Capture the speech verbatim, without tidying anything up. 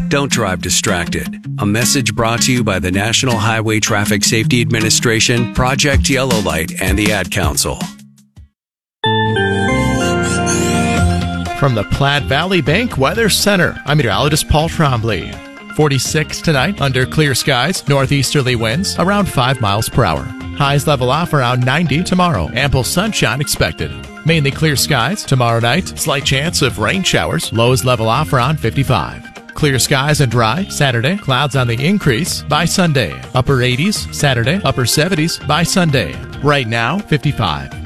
Don't drive distracted. A message brought to you by the National Highway Traffic Safety Administration, Project Yellow Light, and the Ad Council. From the Platte Valley Bank Weather Center, I'm meteorologist Paul Trombley. forty-six tonight under clear skies, northeasterly winds around five miles per hour. Highs level off around ninety tomorrow. Ample sunshine expected. Mainly clear skies tomorrow night. Slight chance of rain showers. Lows level off around fifty-five. Clear skies and dry Saturday. Clouds on the increase by Sunday. Upper eighties Saturday. Upper seventies by Sunday. Right now, fifty-five.